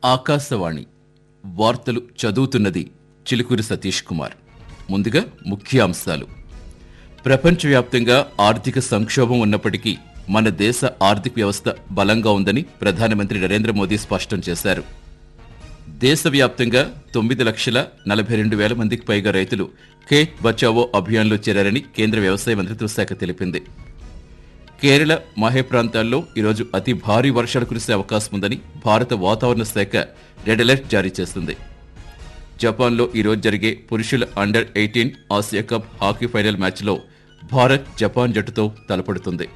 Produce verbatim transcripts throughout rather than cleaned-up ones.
ఆకాశవాణి వార్తలు చదువుతున్నది చిలుకూరి సతీష్ కుమార్. ముందుగా ముఖ్యాంశాలు. ప్రపంచవ్యాప్తంగా ఆర్థిక సంక్షోభం ఉన్నప్పటికీ మన దేశ ఆర్థిక వ్యవస్థ బలంగా ఉందని ప్రధానమంత్రి నరేంద్ర మోదీ స్పష్టం చేశారు. దేశవ్యాప్తంగా తొమ్మిది లక్షల నలభై రెండు వేల మందికి పైగా రైతులు ఖేత్ బచావో అభియాన్లో చేరారని కేంద్ర వ్యవసాయ మంత్రిత్వ శాఖ తెలిపింది. కేరళ మాహే ప్రాంతాల్లో ఈరోజు అతి భారీ వర్షాలు కురిసే అవకాశం ఉందని భారత వాతావరణ శాఖ రెడ్ అలర్ట్ జారీ చేసింది. జపాన్లో ఈరోజు జరిగే పురుషుల under eighteen Asia cup hockey final మ్యాచ్లో భారత్ జపాన్ జట్టుతో తలపడుతుంది.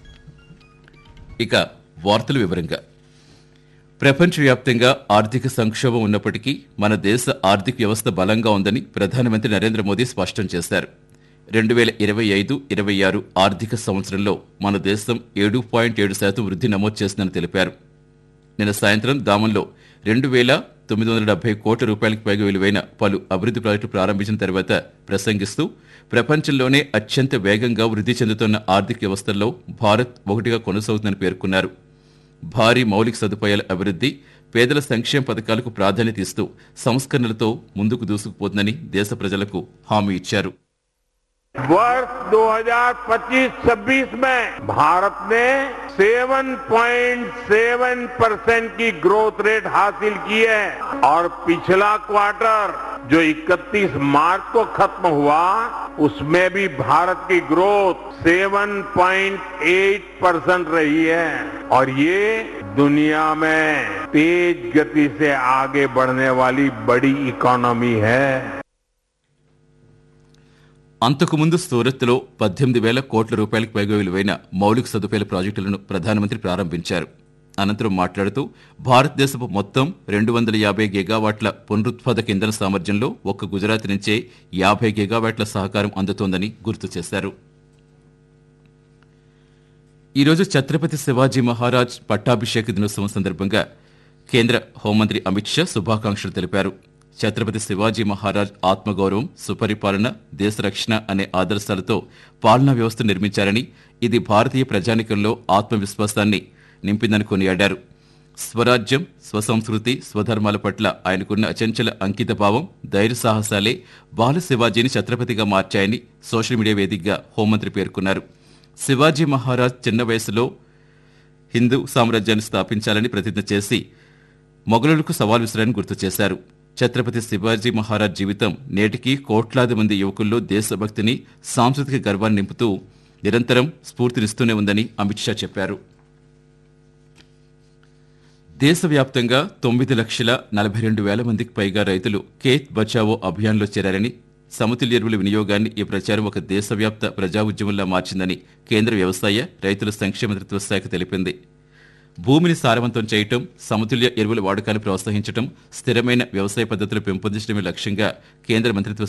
ఇక వార్తల వివరంగా. ప్రపంచవ్యాప్తంగా ఆర్థిక సంక్షోభం ఉన్నప్పటికీ మన దేశ ఆర్థిక వ్యవస్థ బలంగా ఉందని ప్రధానమంత్రి నరేంద్ర మోదీ స్పష్టం చేశారు. రెండు వేల ఇరవై ఐదు ఇరవై ఆరు ఆర్థిక సంవత్సరంలో మన దేశం ఏడు పాయింట్ ఏడు శాతం వృద్ధి నమోదు చేసిందని తెలిపారు. నిన్న సాయంత్రం దామన్లో రెండు వేల తొమ్మిది వందల డెబ్బై కోట్ల రూపాయలకు పైగా విలువైన పలు అభివృద్ధి ప్రాజెక్టులు ప్రారంభించిన తర్వాత ప్రసంగిస్తూ ప్రపంచంలోనే అత్యంత వేగంగా వృద్ధి చెందుతున్న ఆర్థిక వ్యవస్థల్లో భారత్ ఒకటిగా కొనసాగుతుందని పేర్కొన్నారు. భారీ మౌలిక సదుపాయాల అభివృద్ధి, పేదల సంక్షేమ పథకాలకు ప్రాధాన్యత ఇస్తూ సంస్కరణలతో ముందుకు దూసుకుపోతుందని దేశ ప్రజలకు హామీ ఇచ్చారు. वर्ष दो हज़ार पच्चीस छब्बीस में भारत ने सात पॉइंट सात परसेंट की ग्रोथ रेट हासिल की है और पिछला क्वार्टर जो इकतीस मार्च को खत्म हुआ उसमें भी भारत की ग्रोथ सात पॉइंट आठ परसेंट रही है और ये दुनिया में तेज गति से आगे बढ़ने वाली बड़ी इकोनॉमी है. అంతకుముందు సూరత్లో పద్దెనిమిది వేల కోట్ల రూపాయలకు పైగా విలువైన మౌలిక సదుపాయాల ప్రాజెక్టులను ప్రధానమంత్రి ప్రారంభించారు. అనంతరం మాట్లాడుతూ భారతదేశపు మొత్తం రెండు వందల యాభై గిగావాట్ల పునరుత్పాదక ఇంధన సామర్థ్యంలో ఒక్క గుజరాత్ నుంచే యాభై గిగావాట్ల సహకారం అందుతోందని గుర్తు చేశారు. ఈరోజు ఛత్రపతి శివాజీ మహారాజ్ పట్టాభిషేక దినోత్సవం సందర్భంగా కేంద్ర హోంమంత్రి అమిత్ షా శుభాకాంక్షలు తెలిపారు. ఛత్రపతి శివాజీ మహారాజ్ ఆత్మగౌరవం, సుపరిపాలన, దేశ రక్షణ అనే ఆదర్శాలతో పాలనా వ్యవస్థ నిర్మించారని, ఇది భారతీయ ప్రజానికంలో ఆత్మవిశ్వాసాన్ని నింపిందని కొనియాడారు. స్వరాజ్యం, స్వసంస్కృతి, స్వధర్మాల పట్ల ఆయనకున్న అచంచల అంకితభావం, ధైర్య సాహసాలే బాల శివాజీని ఛత్రపతిగా మార్చాయని సోషల్ మీడియా వేదికగా హోంమంత్రి పేర్కొన్నారు. శివాజీ మహారాజ్ చిన్న వయసులో హిందూ సామ్రాజ్యాన్ని స్థాపించాలని ప్రతిజ్ఞ చేసి మొఘలులకు సవాల్ విసిరారని గుర్తు చేశారు. ఛత్రపతి శివాజీ మహారాజ్ జీవితం నేటికి కోట్లాది మంది యువకుల్లో దేశభక్తిని, సాంస్కృతిక గర్వాన్ని నింపుతూ నిరంతరం స్ఫూర్తినిస్తూనే ఉందని అమిత్ షా చెప్పారు. దేశవ్యాప్తంగా తొమ్మిది లక్షల నలభై రెండు వేల మందికి పైగా రైతులు ఖేత్ బచావో అభియాన్లో చేరారని, సమతుల్య ఎరువుల వినియోగాన్ని ఈ ప్రచారం ఒక దేశవ్యాప్త ప్రజా ఉద్యమంలా మార్చిందని కేంద్ర వ్యవసాయ, రైతుల సంక్షేమ మంత్రిత్వ శాఖ తెలిపింది. భూమిని సారవంతం చేయటం, సమతుల్య ఎరువుల వాడకాన్ని ప్రోత్సహించడం, స్థిరమైన వ్యవసాయ పద్ధతులు పెంపొందించడమే లక్ష్యంగా కేంద్ర మంత్రిత్వ